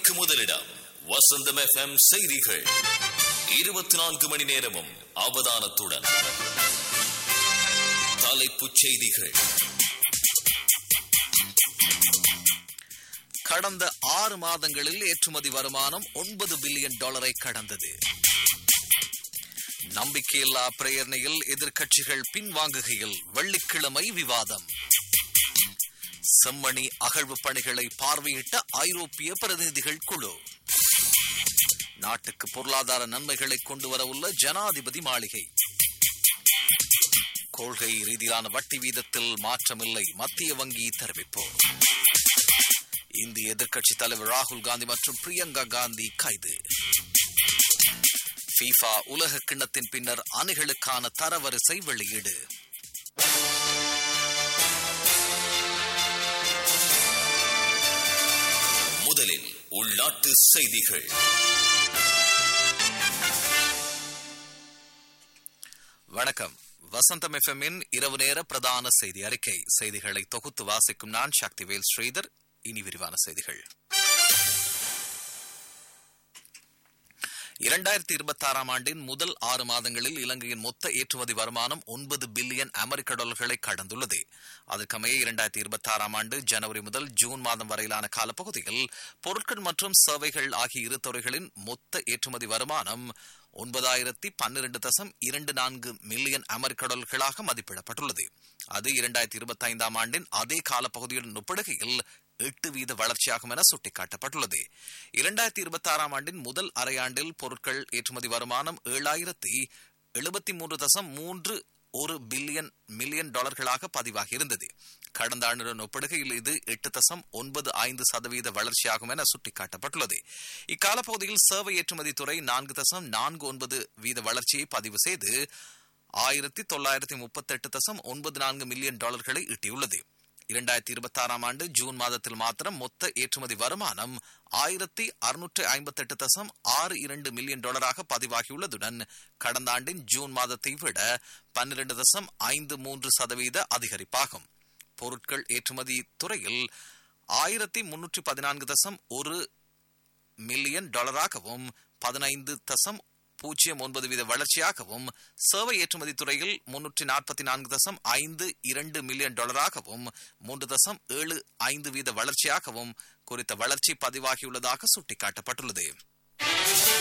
செய்திக்கு முதலிடம் வசந்தம் FM செய்திகள். 24 மணி நேரமும் அவதானத்துடன். தலைப்புச் செய்திகள். கடந்த 6 மாதங்களில் ஏற்றுமதி வருமானம் $9 பில்லியன் கடந்தது. நம்பிக்கையில்லா பிரேரணையில் எதிர்க்கட்சிகள் பின்வாங்குகையில் வெள்ளிக்கிழமை விவாதம். செம்மணி அகழ்வு பணிகளை பார்வையிட்ட ஐரோப்பிய பிரதிநிதிகள் குழு. நாட்டுக்கு பொருளாதார நன்மைகளை கொண்டு வரவுள்ள ஜனாதிபதி மாளிகை. கொள்கை ரீதியிலான வட்டி வீதத்தில் மாற்றமில்லை, மத்திய வங்கி தெரிவிப்பு. இந்திய எதிர்க்கட்சித் தலைவர் ராகுல் காந்தி மற்றும் பிரியங்கா காந்தி கைது. FIFA உலக கிண்ணத்தின் பின்னர் அணிகளுக்கான தரவரிசை வெளியீடு. முதலில் உள்நாட்டு செய்திகள். வணக்கம். வசந்தம் எஃப்எம்மின் இரவு நேர பிரதான செய்தி அறிக்கை. செய்திகளை தொகுத்து வாசிக்கும் நான் சக்திவேல் ஸ்ரீதர். இனி விரிவான செய்திகள். 2026 ஆண்டின் முதல் 6 மாதங்களில் இலங்கையின் மொத்த ஏற்றுமதி வருமானம் $9 பில்லியன் கடந்துள்ளது. அதற்கமைய 2026 ஆண்டு ஜனவரி முதல் ஜூன் மாதம் வரையிலான காலப்பகுதியில் பொருட்கள் மற்றும் சேவைகள் ஆகிய இரு துறைகளின் மொத்த ஏற்றுமதி வருமானம் $9,012.24 மில்லியன் மதிப்பிடப்பட்டுள்ளது. அது 2025 ஆண்டின் அதே காலப்பகுதியுடன் ஒப்பிடுகையில் 8% வளர்ச்சியாகும் என சுட்டிக்காட்டப்பட்டுள்ளது. 2026 ஆண்டின் முதல் அரையாண்டில் பொருட்கள் ஏற்றுமதி வருமானம் $7,073.31 மில்லியன் பதிவாகியிருந்தது. கடந்த ஆண்டுடன் ஒப்பிடுகையில் இது 8.95% வளர்ச்சியாகும் என சுட்டிக்காட்டப்பட்டுள்ளது. இக்காலப்பகுதியில் சேவை ஏற்றுமதி துறை 4.49% வளர்ச்சியை பதிவு செய்து $1,938.94 மில்லியன் ஈட்டியுள்ளது. 2026 ஆண்டு ஜூன் மாதத்தில் மாத்திரம் மொத்த ஏற்றுமதி வருமானம் $1,658.62 மில்லியன் பதிவாகியுள்ளதுடன் கடந்த ஆண்டின் ஜூன் மாதத்தை விட 12.53% அதிகரிப்பாகும். பொருட்கள் ஏற்றுமதி துறையில் $1,314.1 மில்லியன் 15.09% வளர்ச்சியாகவும், சேவை ஏற்றுமதி துறையில் $344.52 மில்லியன் 3.75% வளர்ச்சியாகவும் குறித்த வளர்ச்சி பதிவாகியுள்ளதாக சுட்டிக்காட்டப்பட்டுள்ளது.